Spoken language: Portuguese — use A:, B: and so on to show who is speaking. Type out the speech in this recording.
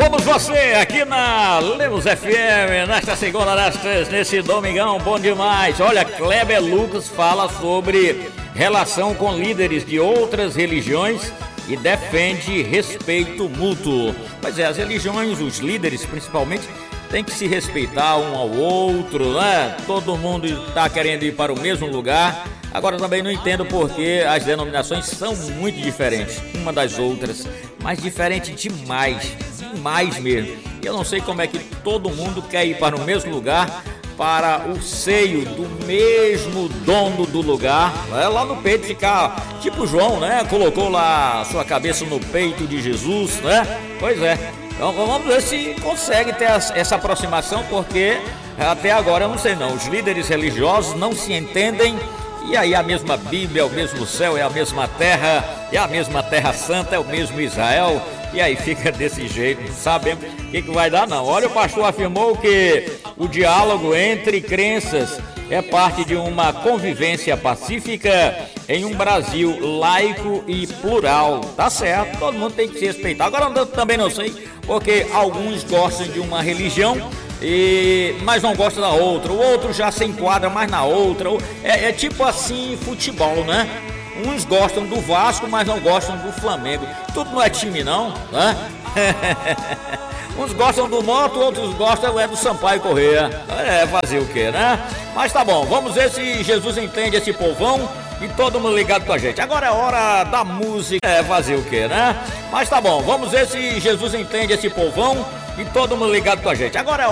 A: somos você aqui na Lemos FM, nesta segunda, nesse domingão bom demais. Olha, Kleber Lucas fala sobre relação com líderes de outras religiões e defende respeito mútuo. Pois é, as religiões, os líderes principalmente, têm que se respeitar um ao outro, né? Todo mundo está querendo ir para o mesmo lugar. Agora também não entendo porque as denominações são muito diferentes uma das outras, mas diferente demais mesmo. E eu não sei como é que todo mundo quer ir para o mesmo lugar, para o seio do mesmo dono do lugar, né? Lá no peito ficar tipo João, né? Colocou lá a sua cabeça no peito de Jesus, né? Pois é. Então vamos ver se consegue ter essa aproximação, porque até agora eu não sei não. Os líderes religiosos não se entendem. E aí a mesma Bíblia, é o mesmo céu, é a mesma terra, é a mesma terra santa, é o mesmo Israel. E aí fica desse jeito, não sabemos o que vai dar não. Olha, o pastor afirmou que o diálogo entre crenças é parte de uma convivência pacífica em um Brasil laico e plural. Tá certo, todo mundo tem que se respeitar. Agora eu também não sei, porque alguns gostam de uma religião, mas não gosta da outra, o outro já se enquadra mais na outra. É tipo assim futebol, né? Uns gostam do Vasco, mas não gostam do Flamengo. Tudo não é time não, né? Uns gostam do Moto, outros gostam do Sampaio Corrêa. Fazer o quê, né? Mas tá bom, vamos ver se Jesus entende esse povão e todo mundo ligado com a gente. Agora é hora da música. Fazer o quê, né? Mas tá bom, vamos ver se Jesus entende esse povão e todo mundo ligado com a gente. Agora é